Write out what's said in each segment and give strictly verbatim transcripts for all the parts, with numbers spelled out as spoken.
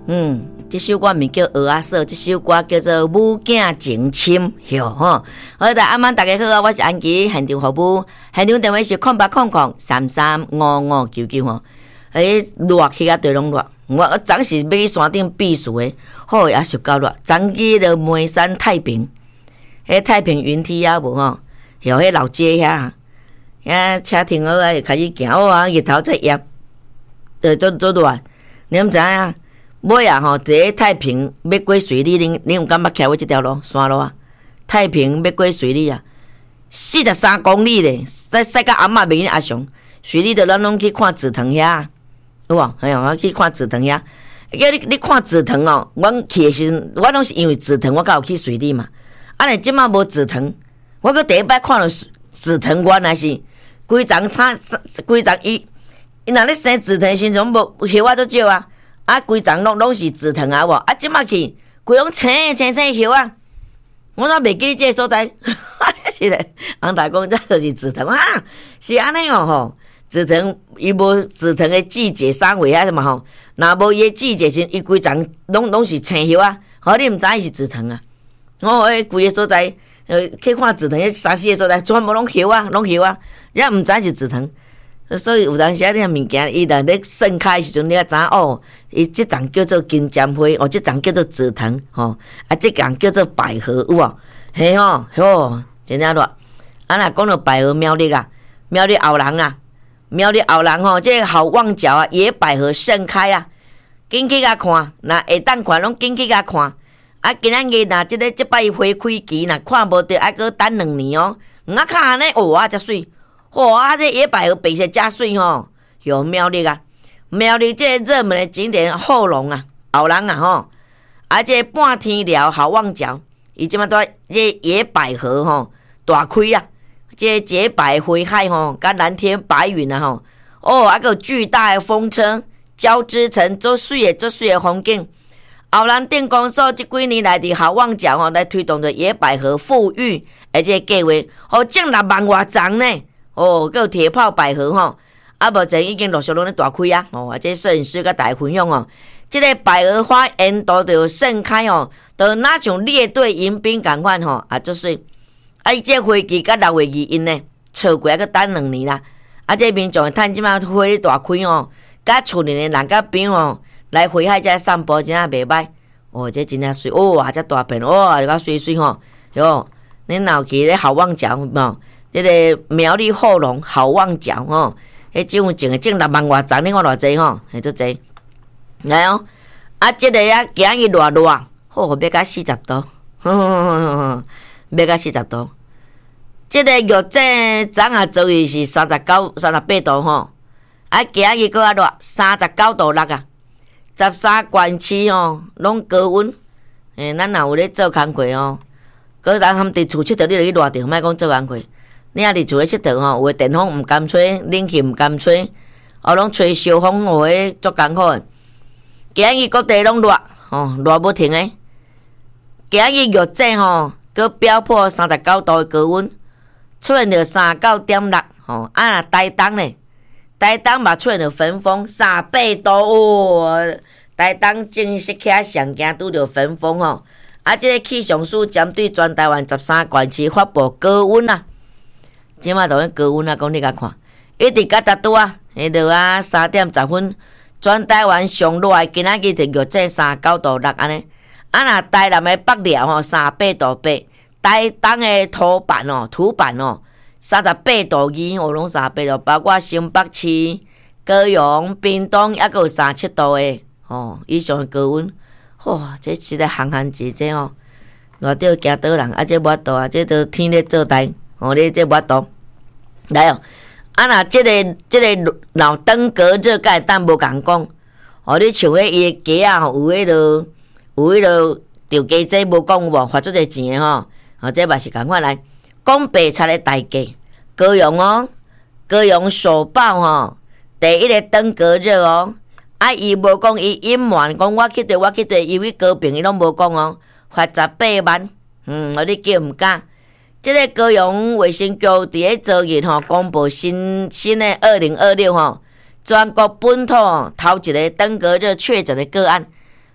嗯，这首歌名叫《蚵仔嫂》，这首歌叫做《母囝情深》哟吼。好的，阿妈大家好啊，我是安琪，现场服务，现场电话是空八空空三三五五九九吼。诶，热气啊，对拢热。我我昨是要去山顶避暑的，好也是够热。昨去了眉山太平，迄太平云梯啊无吼，有迄老街遐，遐车停好啊，就开始行，哇，日头在炎，呃，做做热。你毋知影？尾啊吼，伫太平要过水里，恁恁有感觉徛过即条路山路啊？太平要过水里啊，四十三公里咧，再驶到阿嬷面阿上，水里头咱拢去看紫藤遐。有无？哎呀，我去看紫藤遐。叫你你看紫藤哦，阮去的时阵，我拢是因为紫藤，我才有去水里嘛。啊，你即马无紫藤，我搁第一摆看到紫藤，原来是规丛插规丛伊伊若咧生紫藤的时阵，无叶仔足少啊。啊，规丛拢拢是紫藤啊，无啊，即马去规拢青青青叶啊。我怎袂记你即个所在？这是咧，人大讲这就是紫藤啊，是安尼哦吼。紫藤伊无紫藤的季节，三月啊什么吼，若无伊的季节时，伊规丛拢拢是青叶啊，好你毋知伊是紫藤啊。我迄规个所在，呃，去看紫藤迄三四个所在，全部拢叶啊，拢叶啊，也毋知是紫藤。所以有当时啊，啲物件伊若咧盛开时阵，你也知哦，伊即丛叫做金针花，哦，即丛叫做紫藤，吼，啊，即丛叫做百合，有无？嘿吼，吼，真正热。啊，若讲到百合苗栗啊，苗栗后人啊。苗栗后人吼，这个好望角啊，野百合盛开啊，紧去甲看，若会当看，拢紧去甲看。啊，今仔日若即个即摆花开期，若看无着，还阁等两年哦。毋啊，看安尼，哇，遮水，哇，这野百合白色遮水吼，有苗栗啊，苗栗这热门的景点后龙啊，后人啊吼，啊，这半天寮好望角，伊即摆在这野百合吼大开啊。这洁白灰海吼，甲蓝天白云啊吼，哦，还有巨大的风车交织成足水的足水的风景。后人电工所这几年来伫好望角吼，来推动着野百合富裕，而且计划哦种六万外丛呢。哦，还有铁炮百合吼，啊目前已经陆续拢咧大开啊。哦，啊这摄影师甲大家分享哦，这个百合花沿途就盛开哦，就那像列队迎宾共款吼，啊足水。啊！伊这花期甲六月二因呢，错过还阁等两年啦。啊，这民众会趁即马花咧大开哦，甲厝里的人甲朋友哦，来花海遮散步真啊袂歹。哦，这真正水，哇，遮大片，哇，又较水水吼。哟，恁若有去咧好望角吼，这个苗栗后龙好望角吼，迄种种的种六万外丛，你看偌济吼，系足济。来哦，啊，这个啊，今日热热，好，要甲四十度，呵呵呵呵，要甲四十度。即个月这昨下做伊是三十九、三十八度吼，啊，今日搁较热，三十九度六啊，十三县市吼拢高温。诶，咱若有咧做工课吼，搁咱含伫厝佚佗，你著去热着，莫讲做工课。你若伫厝咧佚佗吼，有诶电风毋甘吹，冷气毋甘吹，哦，拢吹烧风，哦，迄足艰苦诶。今日各地拢热，吼热无停诶。今日月这吼，搁飙破三十九度诶高温。出现着三九点六，吼啊！台东咧，台东嘛出现着焚风三八度哦。台东正式起上惊拄着焚风吼，啊！即、这个气象署针对全台湾十三县市发布高温啊，即马就迄高温啊，讲你甲看，一直甲达拄啊，迄落啊三点十分，全台湾上热诶，今仔日就月这三九度六安尼，啊！若台南诶北寮吼三八度八。台东的土板哦，土板哦，三十八度二，哦，拢三十八度，包括新北市、高雄、屏东，还有三七度的哦，以上的高温，哇，这实在寒寒节这哦，热到惊倒人，啊，这无法度啊，这都天咧做代，哦，你这无法度，来哦，啊，若这个这个老登革热，甲会当无共讲，哦，你像迄伊的鸡啊，有迄落有迄落着鸡这无讲有无，花足侪钱的吼。哦，这嘛是共款来讲白菜的大价，高雄哦，高雄首报吼，第一个登革热哦，啊，伊无讲伊隐瞒，讲我去对，我去对，因为高平伊拢无讲哦，罚十八万，嗯，我你叫毋敢。即、这个高雄卫生局伫咧昨日吼公布新新的二零二六吼，全国本土头一个登革热确诊的个案。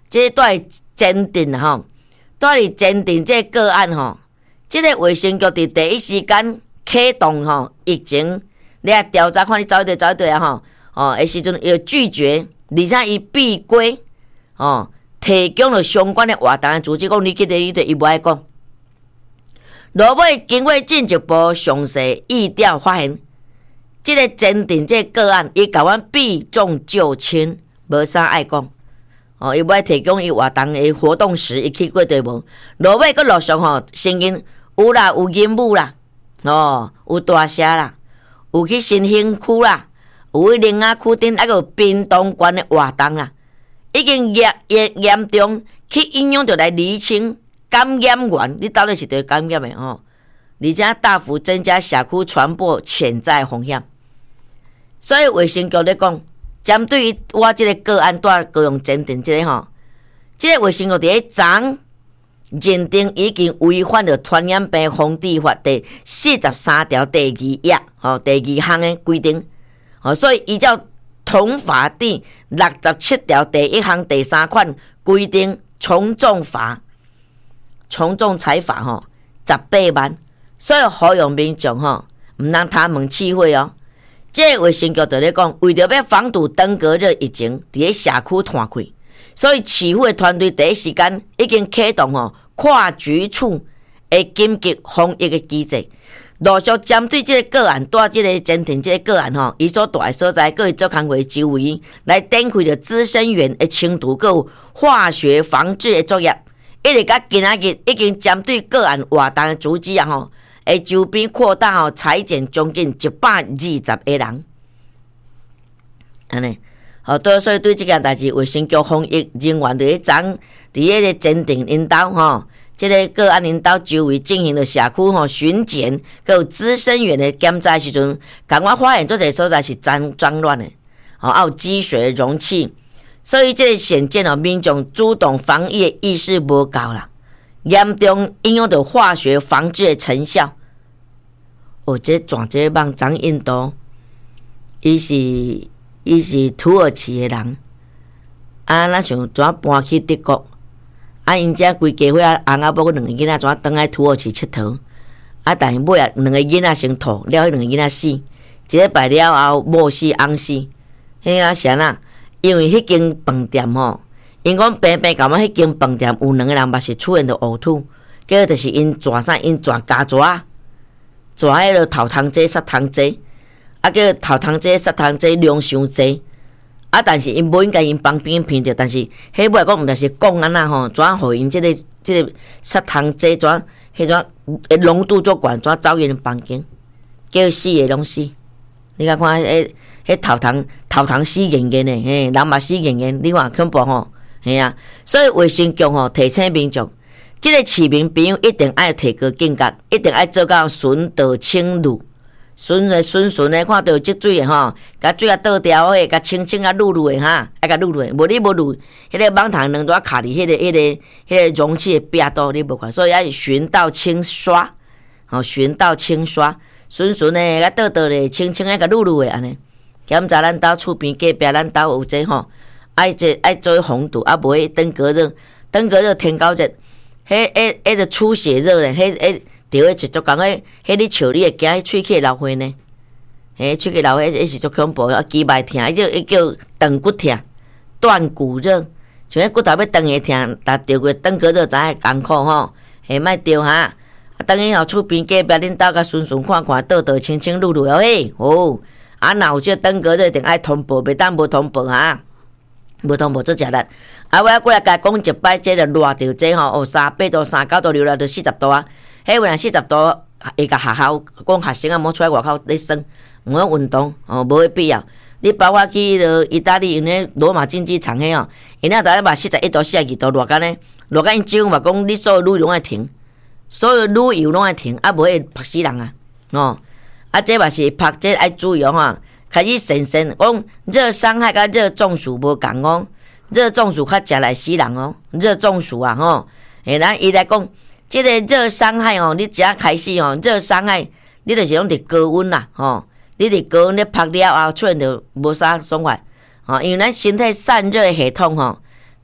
即个在鉴定吼，在鉴定这个个案吼，即、这个卫生局伫第一时间启动吼疫情，你来调查看你走对走对啊吼，哦，的时阵又拒绝，而且伊避规，哦，提供了相关的活动的组织，讲你记得你对伊无爱讲。落尾经过进一步详细议调，发现即、这个鉴定这个个案，伊甲阮避重就轻，无啥爱讲。哦，伊要提供伊活动的活动时，伊去过对无？落尾佫陆续吼，声音有啦，有鹦鹉啦，哦，有大蛇啦，有去新兴区啦，有去林雅区顶，还有滨东县的活动啦，已经严严严重去影响着来厘清感染源，你到底是对感染的哦？而且大幅增加社区传播潜在风险。所以卫生局咧讲。针对于我即个个案带高雄鉴定即、这个吼，即、这个卫生局伫咧昨认定已经违反了传染病防治法第四十三条第二页吼第二项的规定，吼，所以依照同法第六十七条第一项第三款规定，从重罚、从重裁罚吼十八万，所以呼吁民众吼毋通他们弃会哦。这个卫生局就咧讲，为着要防堵登革热疫情伫咧社区传开，所以市府的团队第一时间已经启动吼跨局处的紧急防疫的机制，陆续针对这个个案，带这个鉴定这个个案吼，伊所住的所在，各位做工会周围来展开着滋生源的清除，佮有化学防治的作业，一直到今仔日已经针对个案活动的组织啊吼。诶，周边扩大吼，裁减将近一百二十个人，安尼，好，所以对这件代志，卫生局防疫人员伫咧昨伫迄个鉴定引导吼，即、这个个案引导周围进行了社区吼巡检，佮有滋生源的检查时阵，共我发现做侪所在是脏脏乱的，吼，还有积水容器，所以这个显见哦，民众主动防疫的意识无够啦。严重影响到化学防治的成效。哦，这转这网张印度，伊是伊是土耳其的人，啊，那想怎搬去德国，啊，因遮规家伙啊，翁仔某两个囡仔怎倒来土耳其佚佗，啊，但是尾啊两个囡仔先吐，了迄两个囡仔死，一礼拜了后某死翁死，迄啊啥啦？因为迄间饭店吼。因讲平平甲我迄间饭店有两个人嘛是出现着呕吐，结果就是因抓啥因抓加抓，抓迄落头汤剂、砂糖剂，啊叫头汤剂、砂糖剂量伤济，啊但是因无应该因旁边闻着，但是迄尾讲毋著是讲安那吼，怎互因即、这个即、这个砂糖剂怎迄种浓度足悬，怎走因房间，结果死个拢死，你看看迄迄头汤头汤死严严诶，嘿，人嘛死严严，你看恐怖吼。系啊，所以卫生局吼提醒民众，即、这个市民朋友一定爱提高警觉，一定爱做到顺道清路，顺诶顺顺诶，看到积水诶吼，甲水啊倒掉诶，甲清清啊撸撸诶哈，爱甲撸撸诶，无你无撸，迄个网桶两拄卡伫迄个迄、那个迄、那个容器诶壁度，你无看，所以爱循道清刷，吼循道清刷，顺顺诶，甲倒倒咧，清清诶，甲撸撸诶安尼，检查咱兜厝边隔壁咱兜有这吼。爱这爱做防堵，啊，无迄登革热，登革热天高热，迄迄迄个出血热咧，迄迄着迄是足讲迄，迄你笑你会惊，迄喙齿流血呢，迄喙齿流血，迄是足恐怖，啊，肌脉疼，迄叫迄叫断骨疼，断骨热，像迄骨头要断会疼，但着过登革热知影艰苦吼，嘿，莫着哈，啊，等于吼厝边隔壁恁兜甲顺顺看看，倒倒清清撸撸哦嘿，哦，啊，若有这登革热，一定爱通报，袂当无通报哈。无通无做食力，啊！我过来甲讲一摆，这个热着这吼，哦，三八度、三九度流来到四十度啊！迄有人四十度，会甲学校讲学生啊，莫出来外口咧耍，毋好运动哦，无迄必要。你包括去落意大利，因咧罗马竞技场迄哦，因咧逐日嘛四十一度、四十二度热干咧，热干因招嘛讲，你所有旅游拢爱停，所有旅游拢爱停，啊，无会拍死人啊！哦，啊，这嘛是拍，这爱注意哦哈。开始神神讲热伤害甲热中暑无共哦，热中暑较食来死人哦，热中暑啊吼，诶，咱伊来讲，即、这个热伤害哦，你只要开始哦，热伤害，你就是讲伫高温啦吼，你伫高温咧拍了后，出现着无啥爽快，吼，因为咱身体散热的系统吼，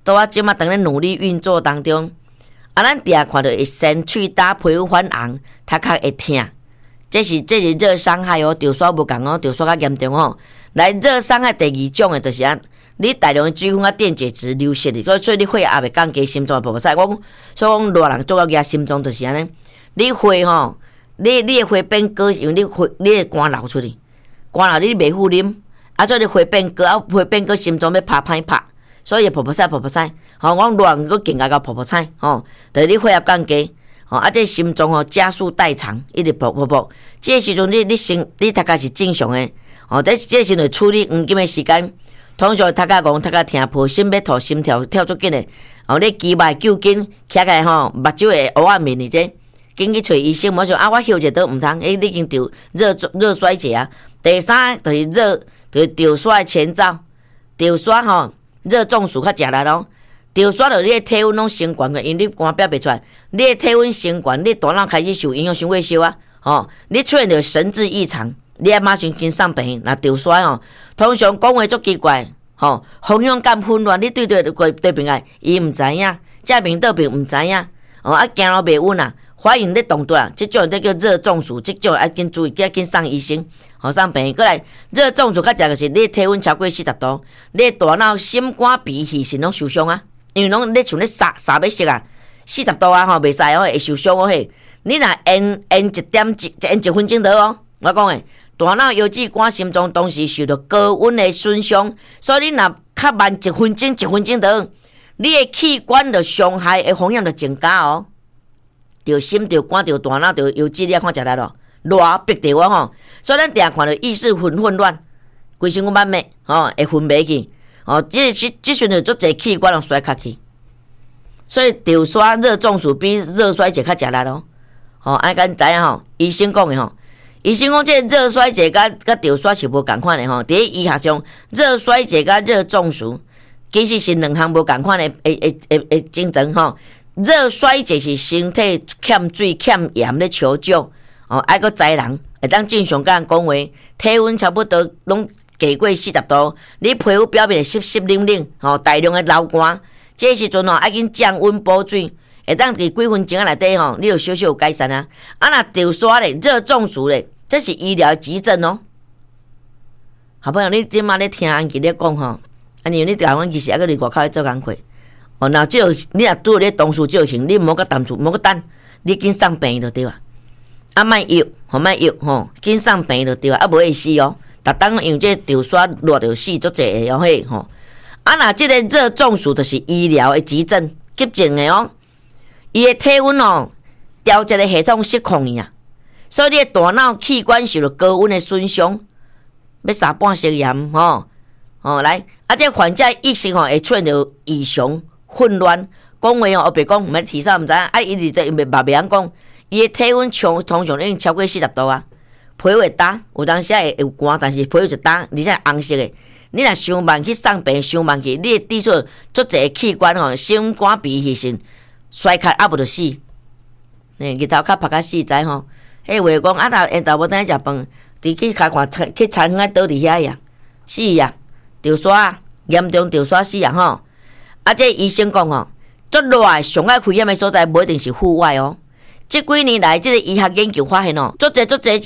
都啊即马当咧努力运作当中。啊，咱定看到会身喙焦、皮肤泛红、头壳会痛，这是这是热伤害哦，着刷无共哦，着刷较严重哦。来，热伤害第二种诶，就是啊，你大量的水分啊、电解质流失的，所以你血压袂降低，心脏会爆塞。我讲，所以讲热人做到压心脏就是安尼，你血吼，你你的血变高，因为你血你的肝流出去，肝流你袂赴啉，啊，所以你血变高，啊，血变高，心脏要拍歹拍。所以泡泡菜泡泡菜，吼、哦，我乱个更加到泡泡菜，吼、哦，就是你血压降低，吼、哦，啊，这心脏吼加速代偿，一直泡泡泡，这时阵你你心你大概是正常诶，哦，这这时阵处理黄金诶时间，通常头壳戆头壳疼，抱心要吐，心跳跳足紧诶，哦，你肌脉揪紧，起来吼，目睭会乌暗面哩这，紧去找医生，莫想啊，我休一倒毋通，诶，你已经得热热衰竭啊。第三就是热，就是着刷前兆，着刷吼。热中暑较食力咯，着刷到你的体温拢升悬个，因为你肝表袂出来，你的体温升悬，你大脑开始受影响，伤过烧啊，吼、哦，你出现着神志异常，你爱马上跟上病，若着刷吼，通常讲话足奇怪，吼、哦，方向感混乱，你对对对对面个，伊毋知影，正面倒面毋知影，哦，啊行路袂稳啊，反应咧动作啊，即种这叫热中暑，即种爱紧注意，要紧送医生。好上病，过来热中暑较食就是你体温超过四十度，你大脑、心肝、脾、肺肾拢受伤啊，因为拢你像咧杀杀要死啊，四十度啊吼，袂使哦，会受伤哦嘿。你若延延一点一延一分钟得哦，我讲诶，大脑、腰子、肝、心脏同时受到高温的损伤，所以你若较慢一分钟、一分钟得，你的器官的伤害的风险就增加哦。着心、着肝、着大脑、着腰子，你啊看食力咯。热逼着我吼，所以咱定看到意识混混乱，规身躯慢慢吼会昏迷去，哦，即即即阵就足侪器官拢衰卡去，所以着刷热中暑比热衰竭较食力咯，吼，安敢知影吼？医生讲的吼，医生讲这热衰竭甲甲着刷是无共款的吼。伫医学上，热衰竭甲热中暑其实是两项无共款的诶诶诶诶症状吼。热衰竭是身体欠水欠盐咧求救。哦，爱个知人会当正常甲人讲话，体温差不多拢低过四十度，你皮肤表面湿湿冷冷，吼、哦，大量的流汗，这时阵吼爱紧降温补水，会当伫几分钟仔内底吼，你就小小有改善啊。啊，若着刷咧，热中暑咧，这是医疗急症哦。好朋友，你即马咧听安吉咧讲吼，啊，因为你台湾其实还搁伫外口咧做工课，哦，若只有你若拄咧同事就行，你莫搁等住，莫搁等，你紧送病就对啊。啊，莫药，吼莫药，吼，紧送病就对啊，啊无会死哦。逐当用这着刷热着死足济个哦嘿吼。啊，若即个热中暑就是医疗的急症急症的哦。伊的体温哦调节的系统失控去啊，所以你的大脑器官受到高温的损伤，要撒半食盐吼哦来，啊这患者意识吼会出现着异常混乱，讲话哦别讲，毋免提啥毋知影，啊伊直直袂袂晓讲。伊的体温常通常已经超过四十度啊，皮肤会干，有当时会有寒，但是皮肤就干，而且红色的。你若伤慢去送病，伤慢去，你的抵触足侪器官吼，心肝脾肺肾衰竭，啊无就死。呢，日头较晒较死知吼。迄话讲啊，若下昼无等食饭，伫去开看去餐馆倒伫遐呀，死呀，着刷严重着刷死啊吼。啊，这医生讲吼，足热的上爱危险的所在，无一定是户外哦。这几年来，这个医学研究发现哦，足侪足侪